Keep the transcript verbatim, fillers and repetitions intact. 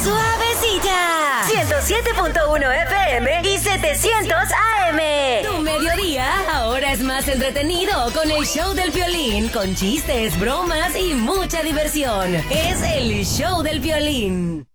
suavecita. ciento siete punto uno F M y setecientos A M. Tu mediodía ahora es más entretenido con el show del Piolín, con chistes, bromas y mucha diversión. Es el show del Piolín.